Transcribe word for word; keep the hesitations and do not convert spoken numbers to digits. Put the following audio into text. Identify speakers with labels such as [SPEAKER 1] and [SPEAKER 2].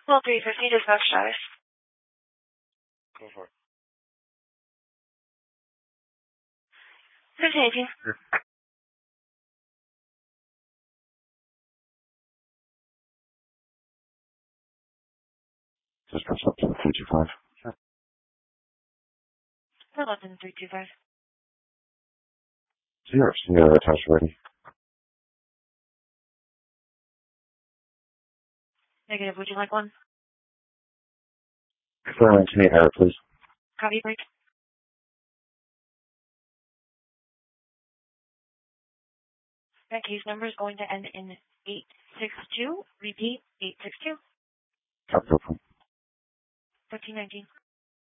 [SPEAKER 1] Well, three fifty dispatch status.
[SPEAKER 2] Go for it.
[SPEAKER 1] fifteen eighteen.
[SPEAKER 2] Sure.
[SPEAKER 3] Dispatch up to three two five.
[SPEAKER 2] Sure.
[SPEAKER 1] eleven three two five.
[SPEAKER 3] Zero. Sierra attached ready.
[SPEAKER 1] Negative, would you like one?
[SPEAKER 3] Confirm and Canadian error, please.
[SPEAKER 1] Copy, break. That case number is going to end in eight six two. Repeat, eight six two.
[SPEAKER 3] Copy.
[SPEAKER 1] fourteen nineteen.